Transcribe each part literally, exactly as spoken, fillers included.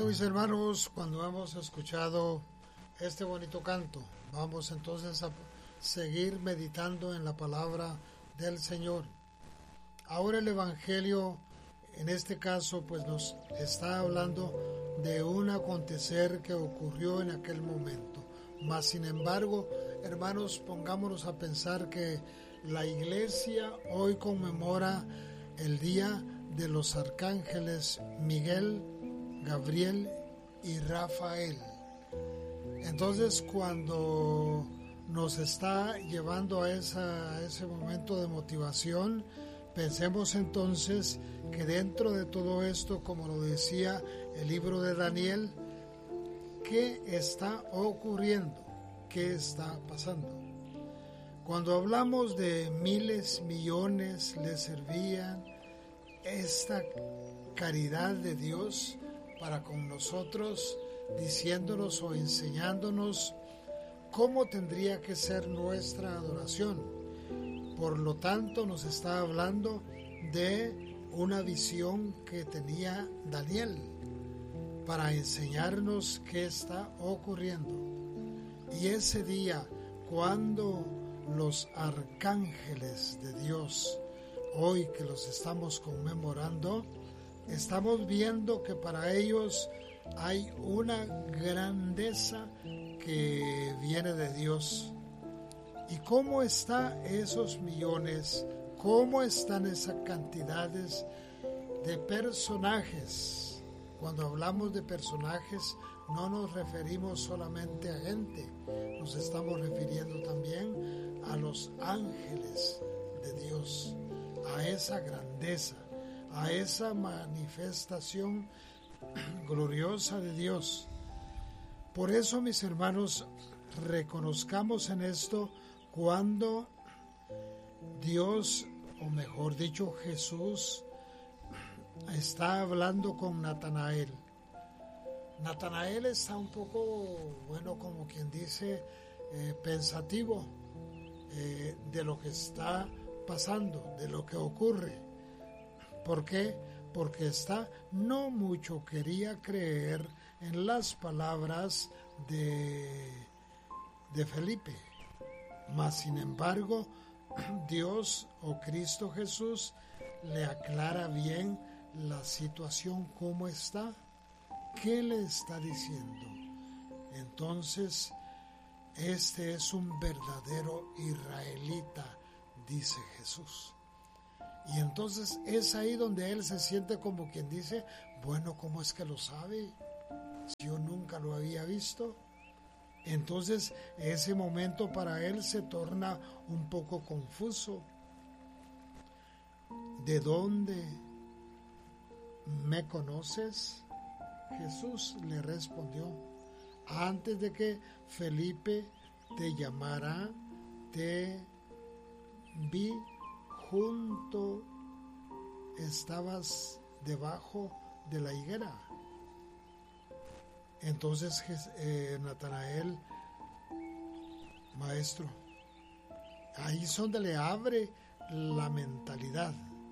Bueno, mis hermanos, cuando hemos escuchado este bonito canto, vamos entonces a seguir meditando en la palabra del Señor. Ahora el Evangelio, en este caso, pues nos está hablando de un acontecer que ocurrió en aquel momento. Mas, sin embargo, hermanos, pongámonos a pensar que la iglesia hoy conmemora el día de los arcángeles Miguel, Gabriel y Rafael. Entonces, cuando nos está llevando a, esa, a ese momento de motivación, pensemos entonces que dentro de todo esto, como lo decía el libro de Daniel, ¿qué está ocurriendo? ¿Qué está pasando? Cuando hablamos de miles, millones, le servían esta caridad de Dios para con nosotros, diciéndonos o enseñándonos cómo tendría que ser nuestra adoración. Por lo tanto, nos está hablando de una visión que tenía Daniel para enseñarnos qué está ocurriendo. Y ese día, cuando los arcángeles de Dios, hoy que los estamos conmemorando, estamos viendo que para ellos hay una grandeza que viene de Dios. ¿Y cómo están esos millones? ¿Cómo están esas cantidades de personajes? Cuando hablamos de personajes, no nos referimos solamente a gente, nos estamos refiriendo también a los ángeles de Dios, a esa grandeza, a esa manifestación gloriosa de Dios. Por eso, mis hermanos, reconozcamos en esto cuando Dios, o mejor dicho, Jesús, está hablando con Natanael. Natanael está un poco, bueno, como quien dice, eh, pensativo eh, de lo que está pasando, de lo que ocurre. ¿Por qué? Porque está, no mucho quería creer en las palabras de, de Felipe. Mas, sin embargo, Dios o Cristo Jesús le aclara bien la situación, cómo está, qué le está diciendo. Entonces, este es un verdadero israelita, dice Jesús. Y entonces es ahí donde él se siente como quien dice, bueno, ¿cómo es que lo sabe? Si yo nunca lo había visto. Entonces ese momento para él se torna un poco confuso. ¿De dónde me conoces? Jesús le respondió, antes de que Felipe te llamara, te vi junto, estabas debajo de la higuera. Entonces eh, Natanael, maestro, ahí es donde le abre la mentalidad.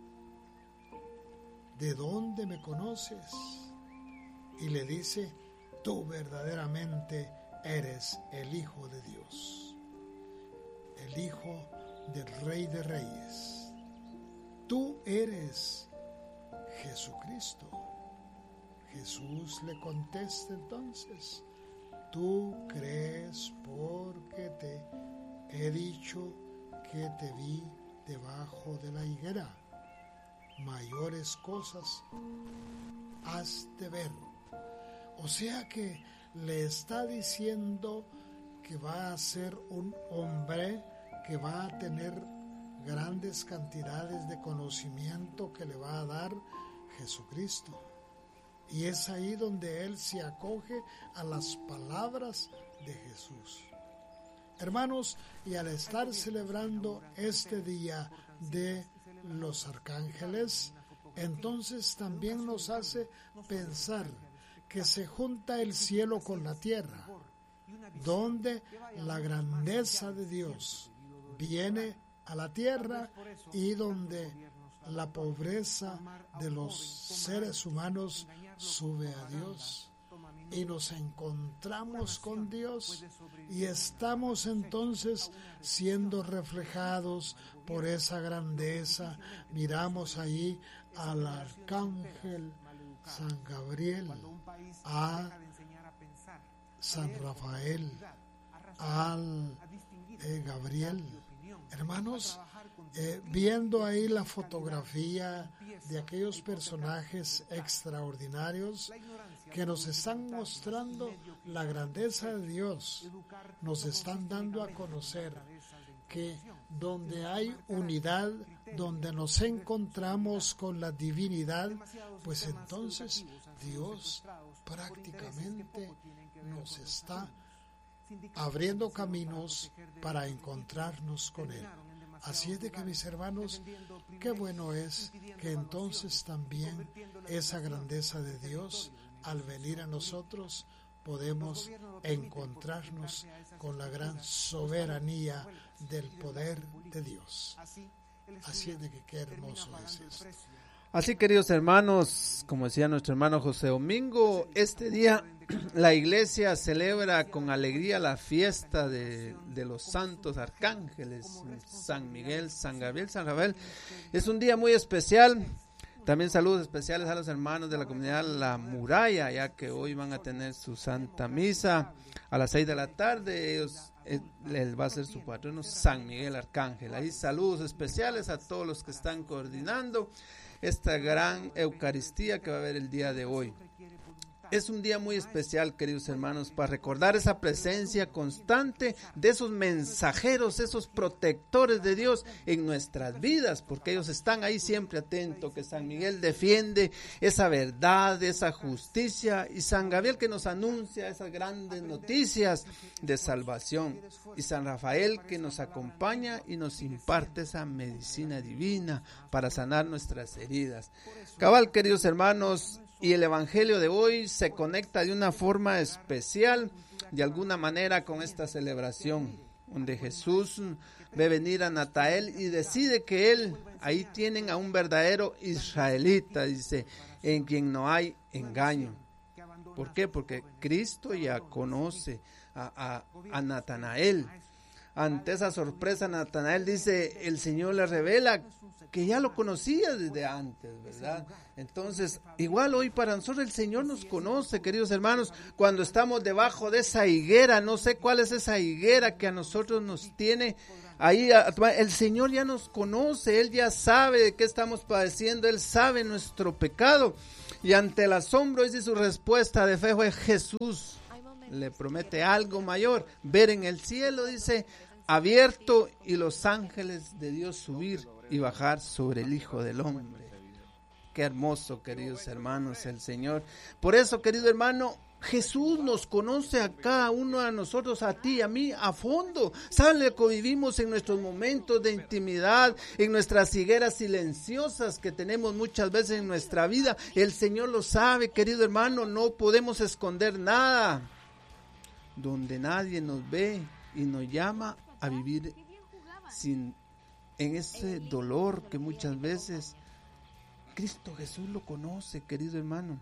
¿De dónde me conoces? Y le dice, tú verdaderamente eres el Hijo de Dios, el Hijo del Rey de Reyes. Tú eres Jesucristo. Jesús le contesta entonces, tú crees porque te he dicho que te vi debajo de la higuera. Mayores cosas has de ver. O sea que le está diciendo que va a ser un hombre que va a tener grandes cantidades de conocimiento que le va a dar Jesucristo. Y es ahí donde él se acoge a las palabras de Jesús. Hermanos, y al estar celebrando este día de los arcángeles, entonces también nos hace pensar que se junta el cielo con la tierra, donde la grandeza de Dios viene a la tierra y donde la pobreza de los seres humanos sube a Dios. y nos encontramos con Dios y estamos entonces siendo reflejados por esa grandeza. Miramos ahí al arcángel San Gabriel, a San Rafael, al eh, Gabriel. Hermanos, eh, viendo ahí la fotografía de aquellos personajes extraordinarios que nos están mostrando la grandeza de Dios, nos están dando a conocer que donde hay unidad, donde nos encontramos con la divinidad, pues entonces Dios prácticamente nos está abriendo caminos para encontrarnos con Él. Así es de que, mis hermanos, qué bueno es que entonces también esa grandeza de Dios, al venir a nosotros, podemos encontrarnos con la gran soberanía del poder de Dios. Así es de que qué hermoso es esto. Así, queridos hermanos, como decía nuestro hermano José Domingo, este día la iglesia celebra con alegría la fiesta de, de los santos arcángeles, San Miguel, San Gabriel, San Rafael. Es un día muy especial. También saludos especiales a los hermanos de la comunidad La Muralla, ya que hoy van a tener su Santa Misa a las seis de la tarde. Ellos, él va a ser su patrono, San Miguel Arcángel. Ahí saludos especiales a todos los que están coordinando esta gran Eucaristía que va a haber el día de hoy. Es un día muy especial, queridos hermanos, para recordar esa presencia constante de esos mensajeros, esos protectores de Dios en nuestras vidas, porque ellos están ahí siempre atentos, que San Miguel defiende esa verdad, esa justicia, y San Gabriel que nos anuncia esas grandes noticias de salvación, y San Rafael que nos acompaña y nos imparte esa medicina divina para sanar nuestras heridas. Cabal, queridos hermanos, y el evangelio de hoy se conecta de una forma especial, de alguna manera, con esta celebración, donde Jesús ve venir a Natanael y decide que él, ahí tienen a un verdadero israelita, dice, en quien no hay engaño. ¿Por qué? Porque Cristo ya conoce a, a, a Natanael. Ante esa sorpresa, Natanael dice, el Señor le revela que ya lo conocía desde antes, ¿verdad? Entonces, igual hoy para nosotros el Señor nos conoce, queridos hermanos, cuando estamos debajo de esa higuera, no sé cuál es esa higuera que a nosotros nos tiene ahí, el Señor ya nos conoce, Él ya sabe de qué estamos padeciendo, Él sabe nuestro pecado, y ante el asombro, dice su respuesta de fe fue Jesús le promete algo mayor, ver en el cielo, dice, abierto, y los ángeles de Dios subir y bajar sobre el Hijo del Hombre. Qué hermoso, queridos hermanos, el Señor. Por eso, querido hermano, Jesús nos conoce a cada uno de nosotros, a ti, a mí, a fondo. Sabe lo que vivimos en nuestros momentos de intimidad, en nuestras higueras silenciosas que tenemos muchas veces en nuestra vida. El Señor lo sabe, querido hermano, no podemos esconder nada. Donde nadie nos ve y nos llama a vivir sin en ese dolor que muchas veces Cristo Jesús lo conoce, querido hermano,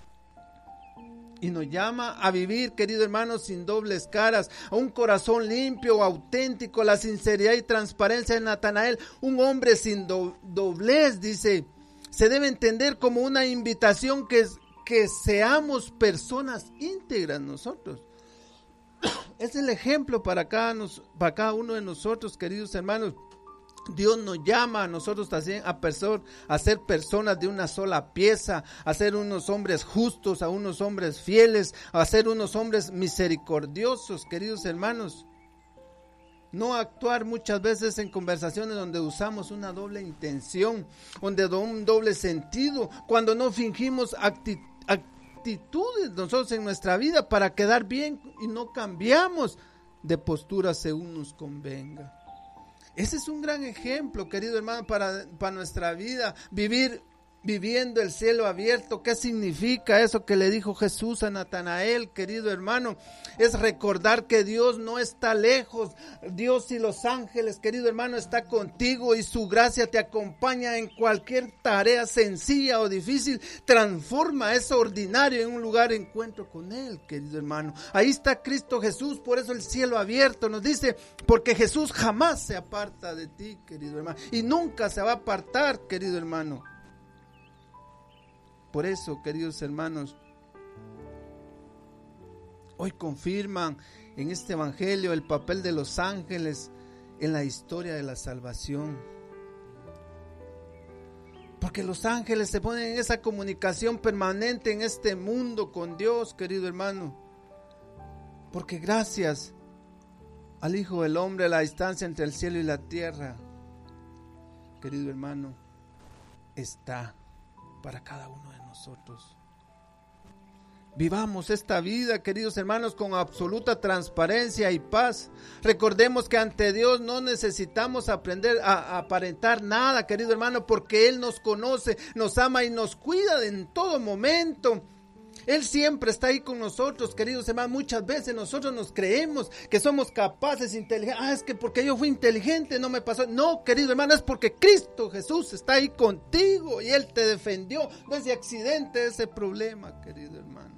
y nos llama a vivir, querido hermano, sin dobles caras, a un corazón limpio, auténtico, la sinceridad y transparencia de Natanael, un hombre sin do, doblez, dice, se debe entender como una invitación que, que seamos personas íntegras nosotros. Es el ejemplo para cada, nos, para cada uno de nosotros, queridos hermanos. Dios nos llama a nosotros también a, perso- a ser personas de una sola pieza, a ser unos hombres justos, a unos hombres fieles, a ser unos hombres misericordiosos, queridos hermanos. No actuar muchas veces en conversaciones donde usamos una doble intención, donde da un doble sentido, cuando no fingimos actitud. actitudes nosotros en nuestra vida para quedar bien y no cambiamos de postura según nos convenga. Ese es un gran ejemplo, querido hermano, para, para nuestra vida, vivir viviendo el cielo abierto. ¿Qué significa eso que le dijo Jesús a Natanael, querido hermano? Es recordar que Dios no está lejos. Dios y los ángeles, querido hermano, está contigo y su gracia te acompaña en cualquier tarea sencilla o difícil. Transforma eso ordinario en un lugar de encuentro con Él, querido hermano. Ahí está Cristo Jesús, por eso el cielo abierto nos dice, porque Jesús jamás se aparta de ti, querido hermano, y nunca se va a apartar, querido hermano. Por eso, queridos hermanos, hoy confirman en este evangelio el papel de los ángeles en la historia de la salvación. Porque los ángeles se ponen en esa comunicación permanente en este mundo con Dios, querido hermano. Porque gracias al Hijo del Hombre, la distancia entre el cielo y la tierra, querido hermano, está para cada uno de nosotros. Vivamos esta vida, queridos hermanos, con absoluta transparencia y paz. Recordemos que ante Dios no necesitamos aprender a, a aparentar nada, querido hermano, porque Él nos conoce, nos ama y nos cuida en todo momento. Él siempre está ahí con nosotros, queridos hermanos. Muchas veces nosotros nos creemos que somos capaces, inteligentes. Ah, es que porque yo fui inteligente no me pasó. No, querido hermano, es porque Cristo Jesús está ahí contigo y Él te defendió de ese accidente, de ese problema, querido hermano.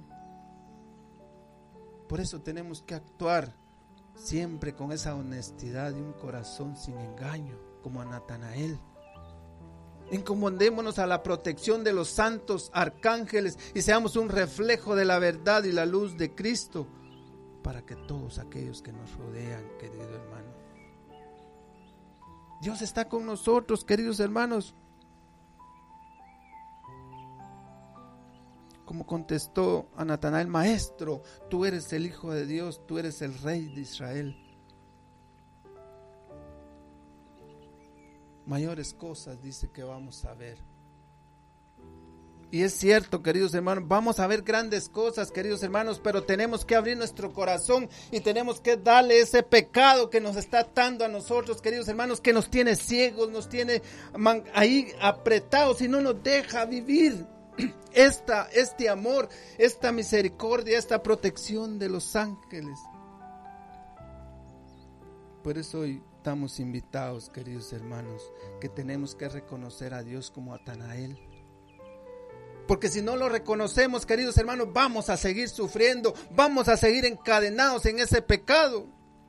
Por eso tenemos que actuar siempre con esa honestidad y un corazón sin engaño, como a Natanael. Encomendémonos a la protección de los santos arcángeles y seamos un reflejo de la verdad y la luz de Cristo para que todos aquellos que nos rodean, querido hermano. Dios está con nosotros, queridos hermanos. Como contestó a Natanael, Maestro, tú eres el Hijo de Dios, tú eres el Rey de Israel. Mayores cosas dice que vamos a ver. Y es cierto, queridos hermanos, vamos a ver grandes cosas, queridos hermanos, pero tenemos que abrir nuestro corazón y tenemos que darle ese pecado que nos está atando a nosotros, queridos hermanos, que nos tiene ciegos, nos tiene man- ahí apretados y no nos deja vivir esta, este amor, esta misericordia, esta protección de los ángeles. Por eso hoy estamos invitados, queridos hermanos, que tenemos que reconocer a Dios como a Natanael. Porque si no lo reconocemos, queridos hermanos, vamos a seguir sufriendo, vamos a seguir encadenados en ese pecado.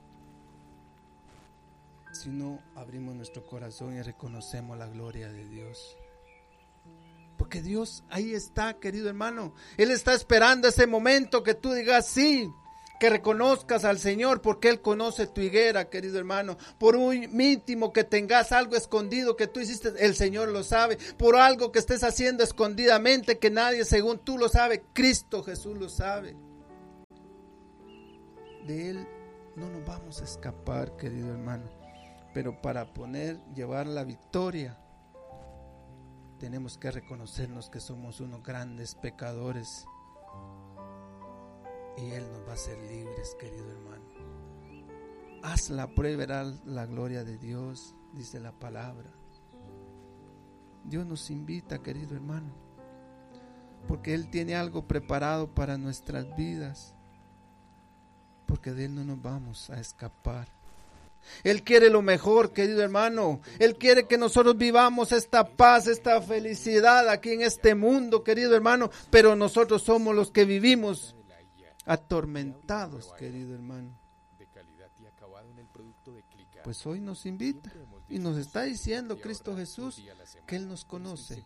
Si no abrimos nuestro corazón y reconocemos la gloria de Dios. Porque Dios ahí está, querido hermano. Él está esperando ese momento que tú digas sí. Que reconozcas al Señor porque Él conoce tu higuera, querido hermano. Por un íntimo que tengas algo escondido que tú hiciste, el Señor lo sabe. Por algo que estés haciendo escondidamente que nadie según tú lo sabe, Cristo Jesús lo sabe. De Él no nos vamos a escapar, querido hermano. Pero para poner, llevar la victoria, tenemos que reconocernos que somos unos grandes pecadores. Y Él nos va a hacer libres, querido hermano. Haz la prueba y verás la gloria de Dios, dice la palabra. Dios nos invita, querido hermano, porque Él tiene algo preparado para nuestras vidas, porque de Él no nos vamos a escapar. Él quiere lo mejor, querido hermano. Él quiere que nosotros vivamos esta paz, esta felicidad aquí en este mundo, querido hermano, pero nosotros somos los que vivimos atormentados, querido hermano. Pues hoy nos invita y nos está diciendo Cristo Jesús que Él nos conoce.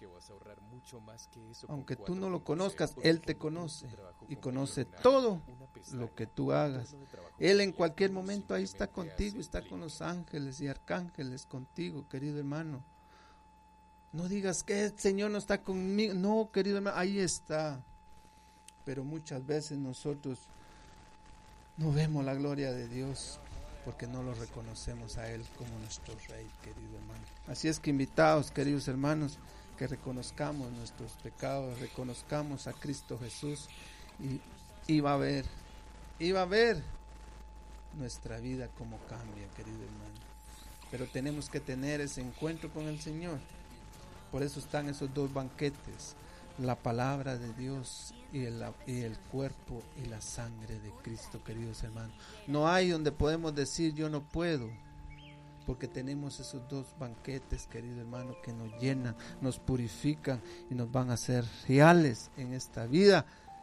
Aunque tú no lo conozcas, Él te conoce y conoce todo lo que tú hagas. Él en cualquier momento ahí está contigo, está con los ángeles y arcángeles contigo, querido hermano. No digas que el Señor no está conmigo. No, querido hermano, ahí está. Pero muchas veces nosotros no vemos la gloria de Dios porque no lo reconocemos a Él como nuestro Rey, querido hermano. Así es que invitados, queridos hermanos, que reconozcamos nuestros pecados, reconozcamos a Cristo Jesús y, y va a ver, y va a ver nuestra vida como cambia, querido hermano. Pero tenemos que tener ese encuentro con el Señor Por eso están esos dos banquetes, la palabra de Dios y el, y el cuerpo y la sangre de Cristo, queridos hermanos. No hay donde podemos decir yo no puedo, porque tenemos esos dos banquetes, querido hermano, que nos llenan, nos purifican y nos van a hacer reales en esta vida.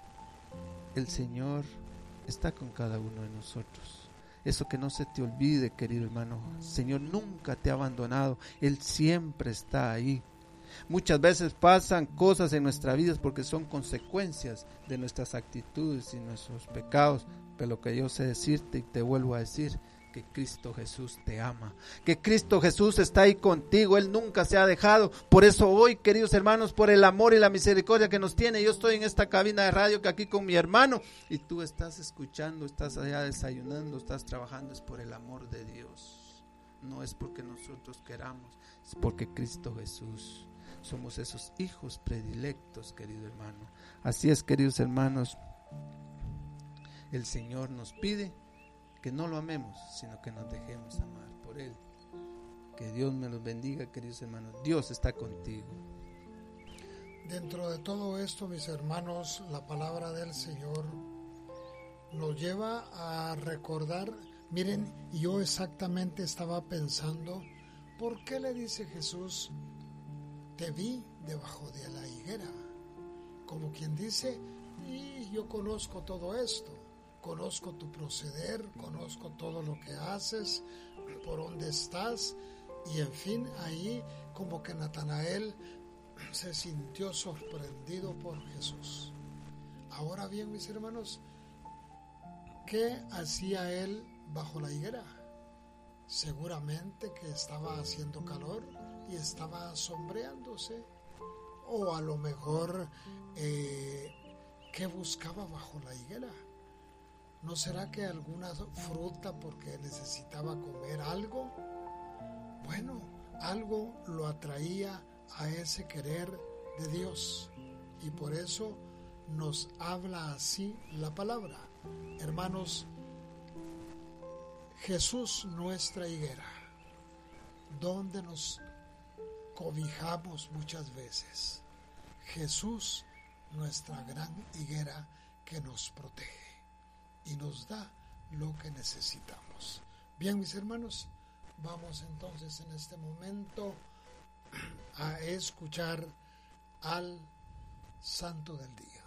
El Señor está con cada uno de nosotros. Eso que no se te olvide, querido hermano. El Señor nunca te ha abandonado. Él siempre está ahí. Muchas veces pasan cosas en nuestras vidas porque son consecuencias de nuestras actitudes y nuestros pecados. Pero lo que yo sé decirte y te vuelvo a decir, que Cristo Jesús te ama, que Cristo Jesús está ahí contigo, Él nunca se ha dejado. Por eso hoy, queridos hermanos, por el amor y la misericordia que nos tiene, yo estoy en esta cabina de radio que aquí con mi hermano, y tú estás escuchando, estás allá desayunando, estás trabajando, es por el amor de Dios, no es porque nosotros queramos, es porque Cristo Jesús, somos esos hijos predilectos, querido hermano. Así es, queridos hermanos, el Señor nos pide que no lo amemos, sino que nos dejemos amar por Él. Que Dios me los bendiga, queridos hermanos. Dios está contigo. Dentro de todo esto, mis hermanos, la palabra del Señor nos lleva a recordar. Miren, yo exactamente estaba pensando, ¿por qué le dice Jesús, te vi debajo de la higuera? Como quien dice, y yo conozco todo esto. Conozco tu proceder, conozco todo lo que haces, por dónde estás, y en fin, ahí como que Natanael se sintió sorprendido por Jesús. Ahora bien, mis hermanos, ¿qué hacía él bajo la higuera? Seguramente que estaba haciendo calor y estaba sombreándose, o a lo mejor, eh, ¿qué buscaba bajo la higuera? ¿No será que alguna fruta porque necesitaba comer algo? Bueno, algo lo atraía a ese querer de Dios, y por eso nos habla así la palabra. Hermanos, Jesús nuestra higuera, donde nos cobijamos muchas veces. Jesús nuestra gran higuera que nos protege y nos da lo que necesitamos. Bien, mis hermanos, vamos entonces en este momento a escuchar al Santo del Día.